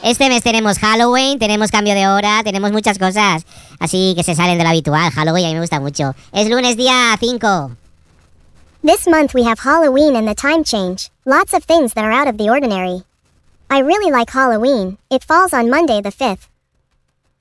Este mes tenemos Halloween, tenemos cambio de hora, tenemos muchas cosas. Así que se salen de lo habitual. Halloween a mí me gusta mucho. Es lunes día 5. This month we have Halloween and the time change. Lots of things that are out of the ordinary. I really like Halloween. It falls on Monday the 5th.